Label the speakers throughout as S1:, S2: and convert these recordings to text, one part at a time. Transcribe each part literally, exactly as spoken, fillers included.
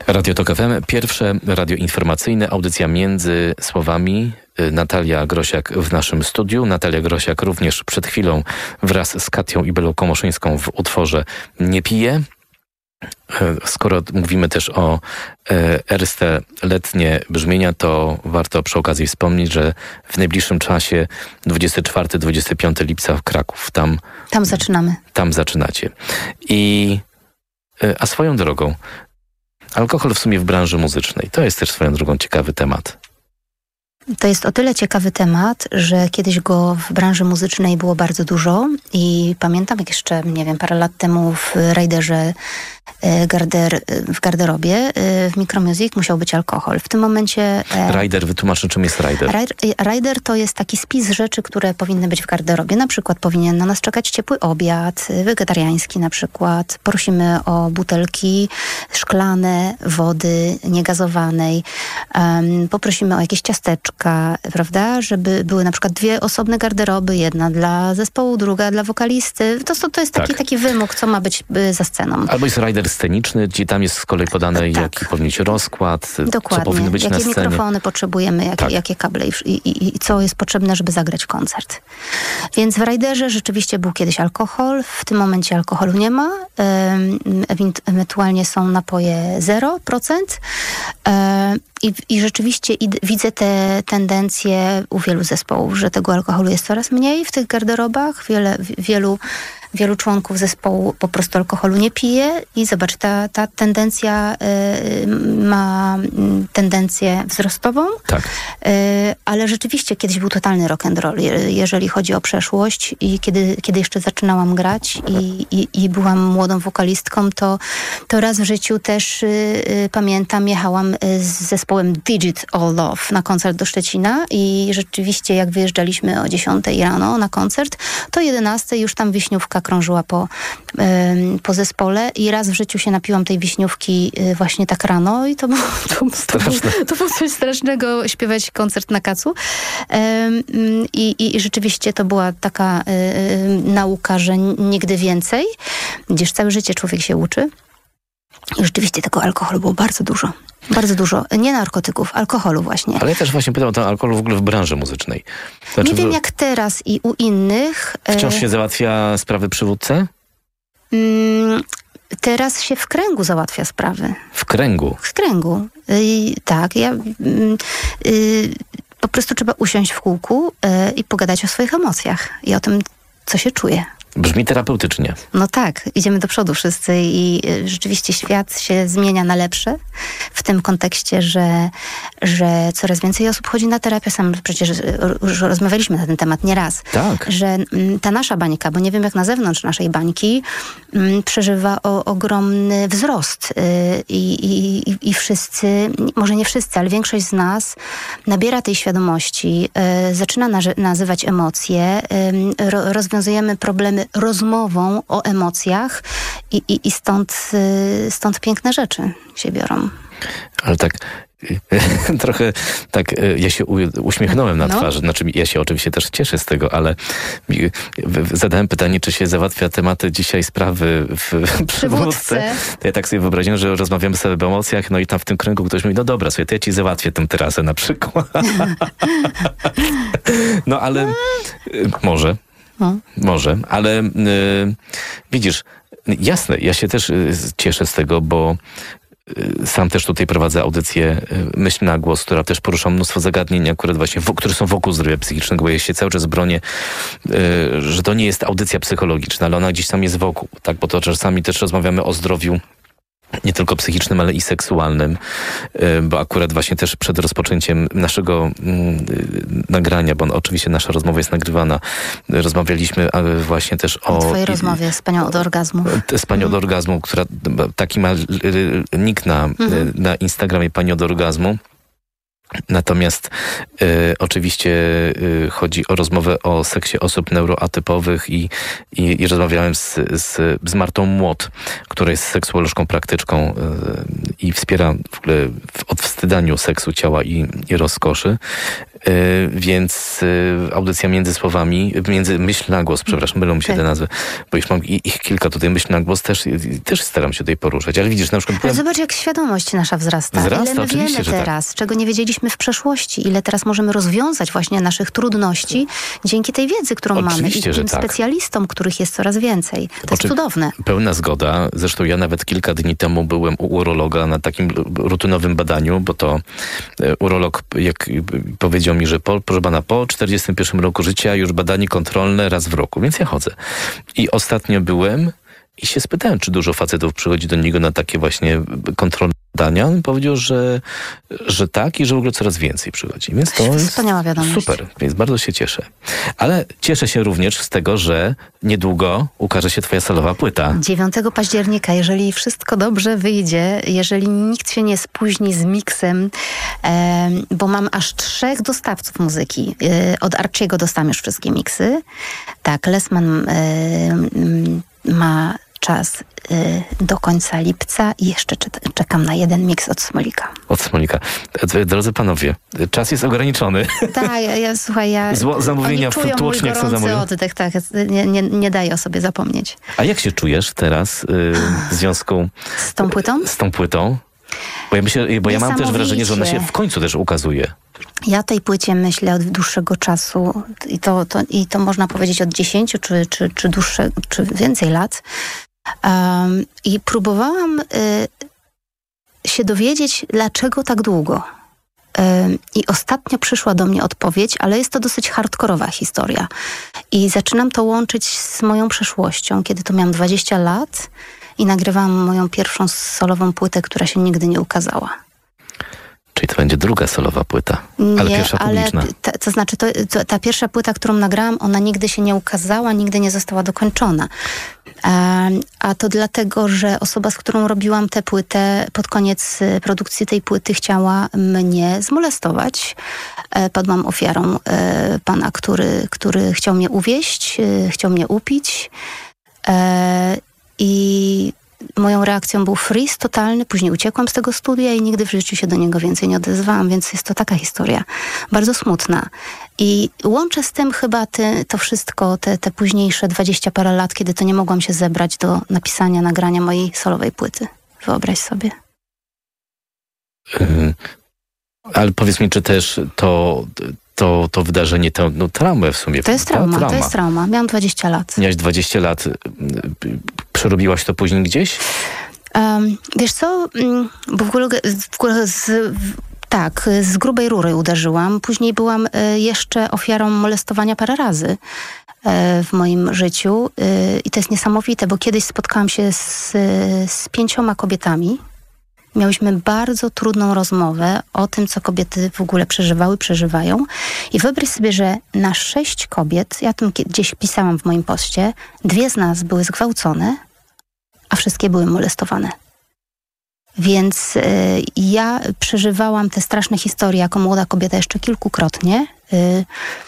S1: Radio Tok F M, pierwsze radio informacyjne, audycja między słowami. Natalia Grosiak w naszym studiu. Natalia Grosiak również przed chwilą wraz z Katią i Belą Komoszyńską w utworze Nie piję. Skoro mówimy też o erste letnie brzmienia, to warto przy okazji wspomnieć, że w najbliższym czasie dwudziestego czwartego do dwudziestego piątego lipca w Kraków. Tam,
S2: tam zaczynamy.
S1: Tam zaczynacie. I, a swoją drogą, alkohol w sumie w branży muzycznej, to jest też swoją drogą ciekawy temat.
S2: To jest o tyle ciekawy temat, że kiedyś go w branży muzycznej było bardzo dużo i pamiętam, jak jeszcze, nie wiem, parę lat temu w Rajderze garder, w garderobie w Micromusic musiał być alkohol. W tym momencie...
S1: Rider, wytłumaczę, czym jest Rider.
S2: Rider to jest taki spis rzeczy, które powinny być w garderobie. Na przykład powinien na nas czekać ciepły obiad, wegetariański na przykład. Prosimy o butelki szklane, wody niegazowanej. Um, poprosimy o jakieś ciasteczka, prawda? Żeby były na przykład dwie osobne garderoby. Jedna dla zespołu, druga dla wokalisty. To, to jest taki, tak. taki wymóg, co ma być za sceną.
S1: Albo jest rider sceniczny, gdzie tam jest z kolei podane, tak. jaki powinien być rozkład,
S2: Dokładnie.
S1: co powinno być
S2: jakie
S1: na scenie.
S2: Jakie mikrofony potrzebujemy, jakie, tak. jakie kable i, i, i co jest potrzebne, żeby zagrać koncert. Więc w Riderze rzeczywiście był kiedyś alkohol, w tym momencie alkoholu nie ma, ewentualnie są napoje zero procent. I, I rzeczywiście id, widzę te tendencje u wielu zespołów, że tego alkoholu jest coraz mniej w tych garderobach. Wiele, wielu, wielu członków zespołu po prostu alkoholu nie pije i zobacz, ta, ta tendencja y, ma tendencję wzrostową.
S1: Tak.
S2: Y, ale rzeczywiście kiedyś był totalny rock and roll, jeżeli chodzi o przeszłość i kiedy, kiedy jeszcze zaczynałam grać i, i, i byłam młodą wokalistką, to, to raz w życiu też y, y, pamiętam, jechałam z zespołem Digit All Love na koncert do Szczecina i rzeczywiście jak wyjeżdżaliśmy o dziesiątej rano na koncert, to o jedenastej już tam wiśniówka krążyła po, ym, po zespole i raz w życiu się napiłam tej wiśniówki y, właśnie tak rano i to było, to, to, było, to było coś strasznego śpiewać koncert na kacu. Ym, i, I rzeczywiście to była taka y, y, nauka, że nigdy więcej, gdzież całe życie człowiek się uczy. I rzeczywiście tego alkoholu było bardzo dużo. Bardzo dużo. Nie narkotyków, alkoholu właśnie.
S1: Ale ja też właśnie pytam o ten alkohol w ogóle w branży muzycznej.
S2: Znaczy, nie wiem jak teraz i u innych.
S1: Wciąż się załatwia sprawy przywódcy?
S2: Mm, teraz się w kręgu załatwia sprawy.
S1: W kręgu?
S2: W kręgu. Y, tak. Ja, y, y, po prostu trzeba usiąść w kółku y, i pogadać o swoich emocjach i o tym, co się czuje.
S1: Brzmi terapeutycznie.
S2: No tak, idziemy do przodu wszyscy i rzeczywiście świat się zmienia na lepsze w tym kontekście, że, że coraz więcej osób chodzi na terapię. Sam przecież już rozmawialiśmy na ten temat nieraz.
S1: Tak.
S2: Że ta nasza bańka, bo nie wiem jak na zewnątrz naszej bańki, przeżywa o, ogromny wzrost I, i, i wszyscy, może nie wszyscy, ale większość z nas nabiera tej świadomości, zaczyna na, nazywać emocje, ro, rozwiązujemy problemy rozmową o emocjach i, i, i stąd, stąd piękne rzeczy się biorą.
S1: Ale tak trochę tak ja się uśmiechnąłem na
S2: no.
S1: twarzy. Znaczy ja się oczywiście też cieszę z tego, ale zadałem pytanie, czy się załatwia tematy dzisiaj sprawy w przywódce. Ja tak sobie wyobraziłem, że rozmawiamy sobie o emocjach, no i tam w tym kręgu ktoś mówi, no dobra, słuchaj, to ja ci załatwię tę terasę na przykład. No ale może. No. Może, ale y, widzisz, jasne, ja się też y, cieszę z tego, bo y, sam też tutaj prowadzę audycję y, Myśl na głos, która też porusza mnóstwo zagadnień, akurat właśnie, w, które są wokół zdrowia psychicznego, bo ja się cały czas bronię, y, że to nie jest audycja psychologiczna, ale ona gdzieś tam jest wokół, tak, bo to czasami też rozmawiamy o zdrowiu nie tylko psychicznym, ale i seksualnym, bo akurat właśnie też przed rozpoczęciem naszego nagrania, bo oczywiście nasza rozmowa jest nagrywana, rozmawialiśmy właśnie też o...
S2: O twojej rozmowie z panią od orgazmu.
S1: Z panią od orgazmu, która taki ma nick na, mhm. na Instagramie, pani od orgazmu. Natomiast y, oczywiście y, chodzi o rozmowę o seksie osób neuroatypowych i, i, i rozmawiałem z, z, z Martą Młot, która jest seksuolożką praktyczką y, i wspiera w ogóle w odwstydaniu seksu, ciała i, i rozkoszy. Yy, więc yy, audycja między słowami, między myśl na głos, przepraszam, mylą mi się
S2: tak.
S1: te nazwy, bo już mam ich kilka tutaj, myśl na głos też, też staram się tutaj poruszać, ale widzisz, na przykład...
S2: Ale zobacz, jak świadomość nasza wzrasta.
S1: Wzrasta,
S2: ile my
S1: oczywiście,
S2: wiemy
S1: że tak.
S2: teraz, czego nie wiedzieliśmy w przeszłości, ile teraz możemy rozwiązać właśnie naszych trudności dzięki tej wiedzy, którą
S1: Oczywiście,
S2: mamy i
S1: że
S2: tym
S1: tak.
S2: specjalistom, których jest coraz więcej. To jest
S1: Oczy-
S2: cudowne.
S1: Pełna zgoda. Zresztą ja nawet kilka dni temu byłem u urologa na takim rutynowym badaniu, bo to e, urolog jak powiedział mi, że po, proszę pana, po czterdziestym pierwszym roku życia już badanie kontrolne raz w roku, więc ja chodzę. I ostatnio byłem i się spytałem, czy dużo facetów przychodzi do niego na takie właśnie kontrolne badania. On powiedział, że, że tak i że w ogóle coraz więcej przychodzi. Więc to jest
S2: Wspaniała wiadomość.
S1: super, więc bardzo się cieszę. Ale cieszę się również z tego, że niedługo ukaże się twoja solowa płyta.
S2: dziewiątego października, jeżeli wszystko dobrze wyjdzie, jeżeli nikt się nie spóźni z miksem, e, bo mam aż trzech dostawców muzyki. E, od Archiego dostałam już wszystkie miksy. Tak, Lesman e, ma czas y, do końca lipca i jeszcze czy- czekam na jeden miks od Smolika.
S1: Od Smolika. Drodzy panowie, czas jest ograniczony.
S2: Tak, ja, ja słuchaj, ja...
S1: Zło, zamówienia
S2: oni czują
S1: w
S2: mój
S1: tłoczniach są
S2: gorący
S1: zamówienia.
S2: oddech, tak, nie, nie, nie daję o sobie zapomnieć.
S1: A jak się czujesz teraz y, w związku
S2: Z tą płytą?
S1: z tą płytą? Bo ja, myślę, bo ja mam też wrażenie, że ona się w końcu też ukazuje.
S2: Ja tej płycie myślę od dłuższego czasu i to, to, i to można powiedzieć od dziesięciu czy, czy, czy, dłuższe, czy więcej lat. Um, I próbowałam y, się dowiedzieć, dlaczego tak długo. Um, I ostatnio przyszła do mnie odpowiedź, ale jest to dosyć hardkorowa historia. I zaczynam to łączyć z moją przeszłością, kiedy to miałam dwadzieścia lat i nagrywałam moją pierwszą solową płytę, która się nigdy nie ukazała.
S1: Czyli to będzie druga solowa płyta,
S2: Nie,
S1: ale pierwsza publiczna.
S2: Ale t- to znaczy, to, to, ta pierwsza płyta, którą nagrałam, ona nigdy się nie ukazała, nigdy nie została dokończona. Um, a to dlatego, że osoba, z którą robiłam tę płytę, pod koniec y, produkcji tej płyty chciała mnie zmolestować. E, padłam ofiarą e, pana, który, który chciał mnie uwieść, e, chciał mnie upić. E, I moją reakcją był freeze totalny, później uciekłam z tego studia i nigdy w życiu się do niego więcej nie odezwałam, więc jest to taka historia bardzo smutna. I łączę z tym chyba ty, to wszystko, te, te późniejsze dwadzieścia parę lat, kiedy to nie mogłam się zebrać do napisania, nagrania mojej solowej płyty. Wyobraź sobie.
S1: Yy, ale powiedz mi, czy też to, to, to wydarzenie, to no, traumę w sumie.
S2: To jest trauma,
S1: trauma,
S2: to jest trauma. Miałam dwadzieścia lat.
S1: Miałaś dwadzieścia lat. Yy, przerobiłaś to później gdzieś?
S2: Um, wiesz co, mm, bo w ogóle, w ogóle z, w, tak, z grubej rury uderzyłam. Później byłam y, jeszcze ofiarą molestowania parę razy y, w moim życiu. Y, I to jest niesamowite, bo kiedyś spotkałam się z, z pięcioma kobietami. Miałyśmy bardzo trudną rozmowę o tym, co kobiety w ogóle przeżywały, przeżywają. I wyobraź sobie, że na sześć kobiet, ja tym gdzieś pisałam w moim poście, dwie z nas były zgwałcone, a wszystkie były molestowane. Więc y, ja przeżywałam te straszne historie jako młoda kobieta jeszcze kilkukrotnie. Y, y,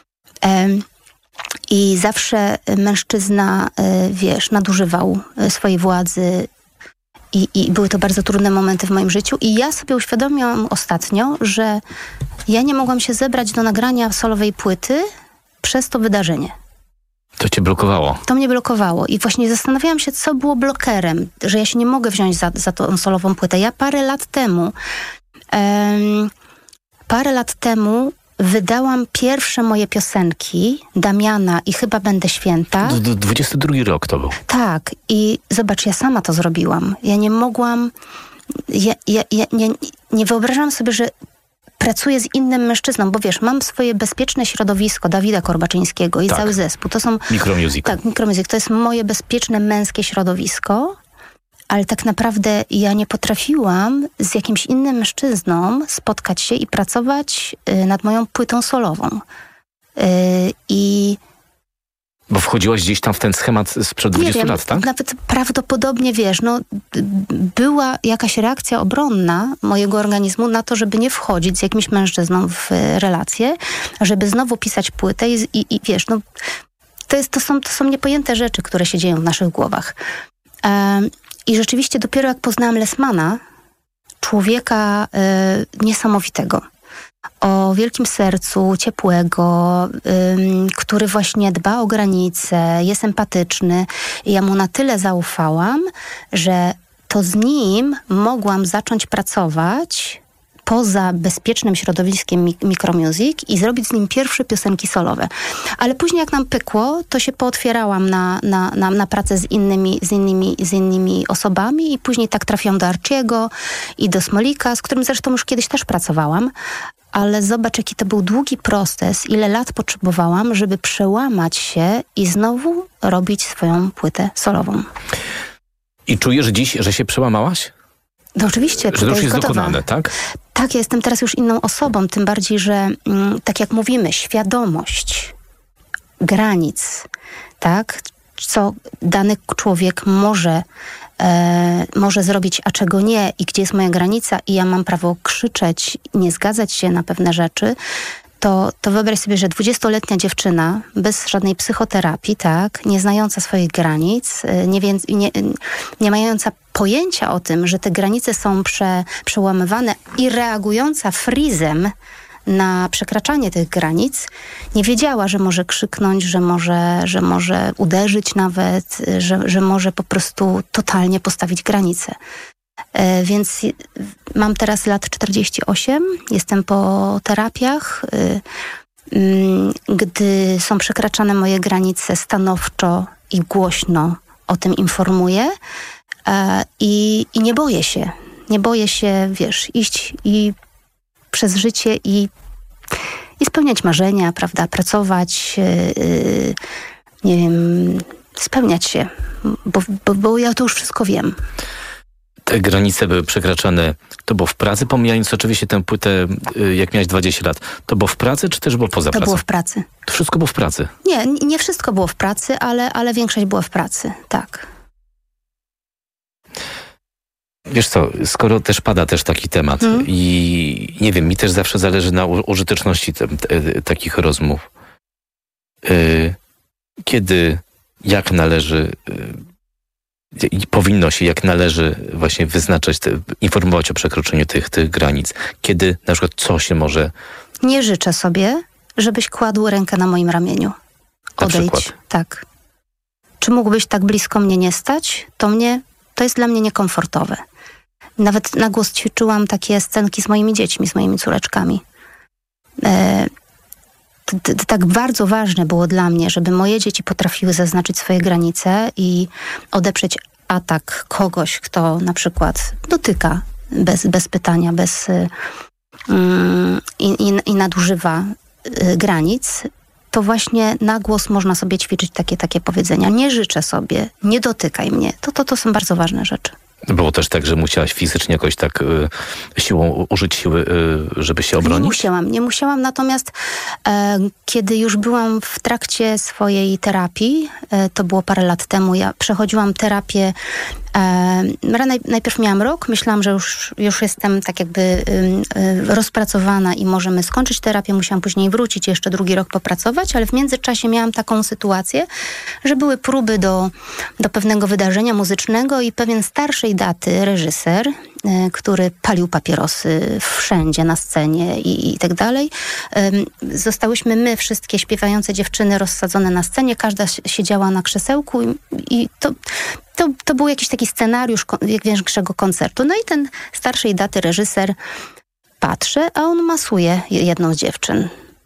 S2: I zawsze mężczyzna, y, wiesz, nadużywał swojej władzy i, i były to bardzo trudne momenty w moim życiu. I ja sobie uświadomiłam ostatnio, że ja nie mogłam się zebrać do nagrania solowej płyty przez to wydarzenie.
S1: To cię blokowało.
S2: To mnie blokowało i właśnie zastanawiałam się, co było blokerem, że ja się nie mogę wziąć za, za tą solową płytę. Ja parę lat temu, um, parę lat temu wydałam pierwsze moje piosenki, Damiana i Chyba będę święta.
S1: dwudziesty drugi rok to był.
S2: Tak, i zobacz, ja sama to zrobiłam. Ja nie mogłam, ja, ja, ja nie, nie wyobrażam sobie, że pracuję z innym mężczyzną, bo wiesz, mam swoje bezpieczne środowisko Dawida Korbaczyńskiego i
S1: tak.
S2: cały zespół. To są...
S1: Micromusic.
S2: Tak, Micromusic. To jest moje bezpieczne męskie środowisko, ale tak naprawdę ja nie potrafiłam z jakimś innym mężczyzną spotkać się i pracować y, nad moją płytą solową. Y, I
S1: Bo wchodziłaś gdzieś tam w ten schemat sprzed dwudziestu lat, tak?
S2: Nawet prawdopodobnie, wiesz, no, była jakaś reakcja obronna mojego organizmu na to, żeby nie wchodzić z jakimś mężczyzną w relację, żeby znowu pisać płytę i, i, i wiesz, no, to, jest, to, są, to są niepojęte rzeczy, które się dzieją w naszych głowach. Um, I rzeczywiście dopiero jak poznałam Lesmana, człowieka y, niesamowitego. O wielkim sercu, ciepłego, ym, który właśnie dba o granice, jest empatyczny. I ja mu na tyle zaufałam, że to z nim mogłam zacząć pracować poza bezpiecznym środowiskiem Micromusic i zrobić z nim pierwsze piosenki solowe. Ale później jak nam pykło, to się pootwierałam na, na, na, na pracę z innymi, z, innymi, z innymi osobami i później tak trafiłam do Archiego i do Smolika, z którym zresztą już kiedyś też pracowałam. Ale zobacz, jaki to był długi proces, ile lat potrzebowałam, żeby przełamać się i znowu robić swoją płytę solową.
S1: I czujesz dziś, że się przełamałaś?
S2: No oczywiście.
S1: Że to już jest gotowa. Dokonane, tak?
S2: Tak, ja jestem teraz już inną osobą, tym bardziej, że mm, tak jak mówimy, świadomość granic, tak, co dany człowiek może, e, może zrobić, a czego nie i gdzie jest moja granica i ja mam prawo krzyczeć, nie zgadzać się na pewne rzeczy, to, to wyobraź sobie, że dwudziestoletnia dziewczyna bez żadnej psychoterapii, tak, nie znająca swoich granic, nie, więc, nie, nie mająca pojęcia o tym, że te granice są prze, przełamywane i reagująca frizem na przekraczanie tych granic, nie wiedziała, że może krzyknąć, że może, że może uderzyć nawet, że, że może po prostu totalnie postawić granice. E, więc mam teraz lat czterdzieści osiem, jestem po terapiach. E, m, gdy są przekraczane moje granice, stanowczo i głośno o tym informuję e, i, i nie boję się. Nie boję się, wiesz, iść i przez życie i, i spełniać marzenia, prawda, pracować, yy, nie wiem, spełniać się, bo, bo, bo ja to już wszystko wiem.
S1: Te granice były przekraczane, to było w pracy, pomijając oczywiście tę płytę, jak miałeś dwadzieścia lat, to było w pracy, czy też było poza
S2: to
S1: pracą?
S2: To było w pracy.
S1: To wszystko było w pracy?
S2: Nie, nie wszystko było w pracy, ale, ale większość było w pracy, tak.
S1: Wiesz co, skoro też pada też taki temat hmm. i nie wiem, mi też zawsze zależy na użyteczności te, te, takich rozmów. Yy, kiedy, jak należy, yy, powinno się, jak należy właśnie wyznaczać, te, informować o przekroczeniu tych, tych granic. Kiedy na przykład co się może...
S2: Nie życzę sobie, żebyś kładł rękę na moim ramieniu. Odejdź.
S1: Na przykład.
S2: Tak. Czy mógłbyś tak blisko mnie nie stać? To mnie, to jest dla mnie niekomfortowe. Nawet na głos ćwiczyłam takie scenki z moimi dziećmi, z moimi córeczkami. E, t, t, tak bardzo ważne było dla mnie, żeby moje dzieci potrafiły zaznaczyć swoje granice i odeprzeć atak kogoś, kto na przykład dotyka bez, bez pytania, bez mm, i, i, i nadużywa y, granic. To właśnie na głos można sobie ćwiczyć takie, takie powiedzenia. Nie życzę sobie, nie dotykaj mnie. To, to, to są bardzo ważne rzeczy.
S1: Było też tak, że musiałaś fizycznie jakoś tak y, siłą użyć siły, y, żeby się obronić?
S2: Nie musiałam, nie musiałam, natomiast e, kiedy już byłam w trakcie swojej terapii, e, to było parę lat temu, ja przechodziłam terapię, e, najpierw miałam rok, myślałam, że już, już jestem tak jakby y, y, rozpracowana i możemy skończyć terapię, musiałam później wrócić, jeszcze drugi rok popracować, ale w międzyczasie miałam taką sytuację, że były próby do, do pewnego wydarzenia muzycznego i pewien starszej daty reżyser, y, który palił papierosy wszędzie na scenie i, i tak dalej. Y, zostałyśmy my, wszystkie śpiewające dziewczyny rozsadzone na scenie, każda siedziała na krzesełku i, i to, to, to był jakiś taki scenariusz większego koncertu. No i ten starszej daty reżyser patrzy, a on masuje jedną z dziewczyn.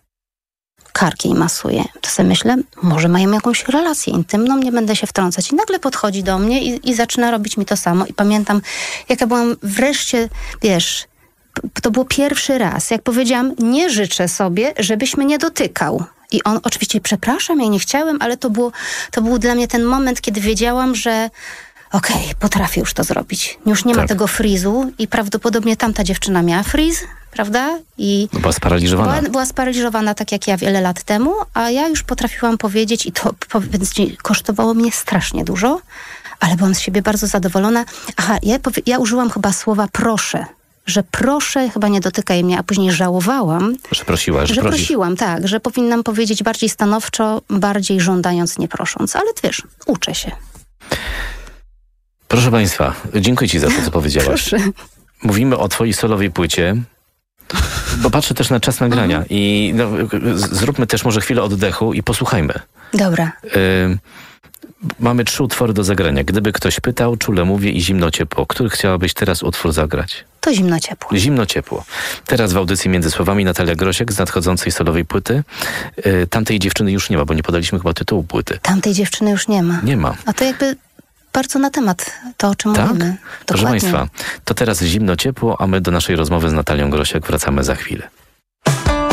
S2: Kark jej masuje. To sobie myślę, może mają jakąś relację intymną, nie będę się wtrącać. I nagle podchodzi do mnie i, i zaczyna robić mi to samo. I pamiętam, jak ja byłam wreszcie, wiesz, to było pierwszy raz, jak powiedziałam, nie życzę sobie, żebyś mnie dotykał. I on oczywiście, przepraszam, ja nie chciałem, ale to, było, to był dla mnie ten moment, kiedy wiedziałam, że okej, okay, potrafię już to zrobić. Już nie tak. ma tego frizu i prawdopodobnie tamta dziewczyna miała friz, prawda? I
S1: była sparaliżowana.
S2: Była, była sparaliżowana tak jak ja wiele lat temu, a ja już potrafiłam powiedzieć i to powiedz ci, kosztowało mnie strasznie dużo, ale byłam z siebie bardzo zadowolona. Aha, ja, ja użyłam chyba słowa proszę. Że proszę, chyba nie dotykaj mnie, a później żałowałam.
S1: Że prosiłaś, że,
S2: że
S1: prosisz.
S2: prosiłam, tak, że powinnam powiedzieć bardziej stanowczo, bardziej żądając, nie prosząc. Ale wiesz, uczę się.
S1: Proszę Państwa, dziękuję Ci za to, co powiedziałaś.
S2: Proszę.
S1: mówimy o twojej solowej płycie, bo patrzę też na czas nagrania mhm. i no, zróbmy też może chwilę oddechu i posłuchajmy.
S2: Dobra.
S1: Y, mamy trzy utwory do zagrania. Gdyby ktoś pytał, czule mówię i zimno ciepło. Który chciałabyś teraz utwór zagrać?
S2: To zimno ciepło.
S1: Zimno ciepło. Teraz w audycji Między Słowami Natalia Grosiek z nadchodzącej solowej płyty. Y, tamtej dziewczyny już nie ma, bo nie podaliśmy chyba tytułu płyty.
S2: Tamtej dziewczyny już nie ma.
S1: Nie ma.
S2: A to jakby bardzo na temat to, o czym
S1: tak?
S2: mówimy.
S1: Proszę
S2: Dokładnie.
S1: Państwa, to teraz zimno ciepło, a my do naszej rozmowy z Natalią Grosiek wracamy za chwilę.